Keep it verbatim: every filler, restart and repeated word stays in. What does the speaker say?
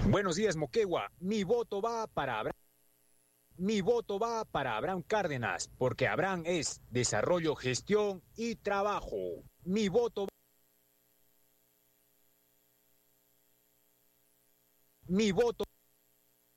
Buenos días, Moquegua. Mi voto va para Abraham. Mi voto va para Abraham Cárdenas, porque Abraham es desarrollo, gestión y trabajo. Mi voto Mi voto